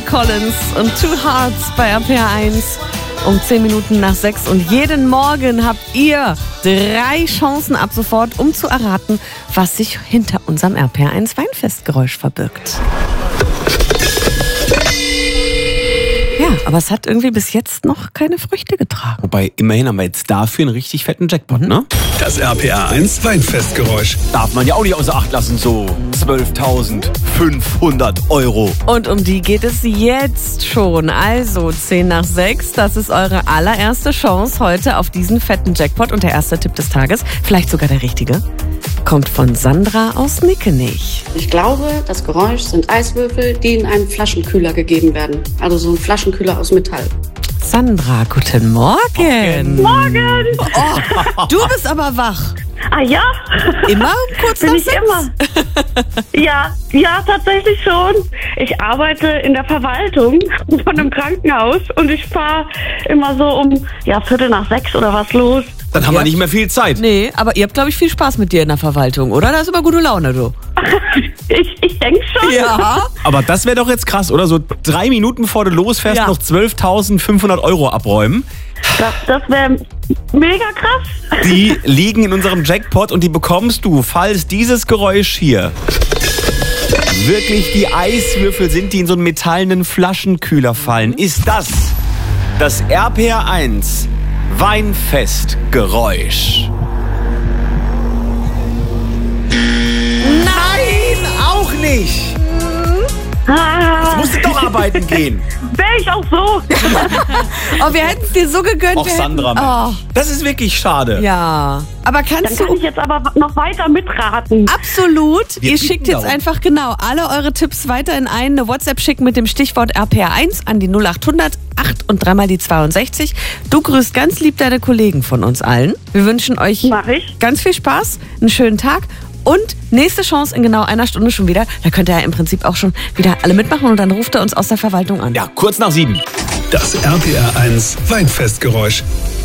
Collins und Two Hearts bei RPR 1 um 10 Minuten nach 6. Und jeden Morgen habt ihr 3 Chancen ab sofort, um zu erraten, was sich hinter unserem RPR 1 Weinfestgeräusch verbirgt. Ja, aber es hat irgendwie bis jetzt noch keine Früchte getragen. Wobei, immerhin haben wir jetzt dafür einen richtig fetten Jackpot, ne? Das RPR 1 Weinfestgeräusch. Darf man ja auch nicht außer Acht lassen, so 12.500 Euro. Und um die geht es jetzt schon. Also 10 nach 6, das ist eure allererste Chance heute auf diesen fetten Jackpot. Und der erste Tipp des Tages, vielleicht sogar der richtige, kommt von Sandra aus Nickenich. Ich glaube, das Geräusch sind Eiswürfel, die in einen Flaschenkühler gegeben werden. Also so ein Flaschenkühler aus Metall. Sandra, guten Morgen. Morgen! Oh, du bist aber wach. Ah ja? Immer kurz Bin nach ich 6? immer. Ja, tatsächlich schon. Ich arbeite in der Verwaltung von einem Krankenhaus und ich fahre immer so um 5:45 oder was los. Dann haben wir nicht mehr viel Zeit. Nee, aber ihr habt, glaube ich, viel Spaß mit dir in der Verwaltung, oder? Da ist immer gute Laune, du. Ich denke schon. Ja. Aber das wäre doch jetzt krass, oder? So 3 Minuten bevor du losfährst, Ja. noch 12.500 Euro abräumen. Das wäre mega krass. Die liegen in unserem Jackpot und die bekommst du, falls dieses Geräusch hier wirklich die Eiswürfel sind, die in so einen metallenen Flaschenkühler fallen. Ist das RPR 1 Weinfestgeräusch? Nein, auch nicht. Jetzt musst du doch arbeiten gehen. Wäre ich auch so. Oh, wir hätten es dir so gegönnt. Och, wir hätten- Sandra, Mensch. Das ist wirklich schade. Ja, aber Dann kannst kann du... ich jetzt aber noch weiter mitraten. Absolut. Wir Ihr bieten schickt jetzt darum. einfach alle eure Tipps weiter in eine WhatsApp schicken mit dem Stichwort RPR1 an die 0800 8 und 3 mal die 62. Du grüßt ganz lieb deine Kollegen von uns allen. Wir wünschen euch Mach ich. ganz viel Spaß, einen schönen Tag und nächste Chance in genau einer Stunde schon wieder. Da könnt ihr ja im Prinzip auch schon wieder alle mitmachen und dann ruft er uns aus der Verwaltung an. Ja, kurz nach 7. Das RPR 1 Weinfestgeräusch.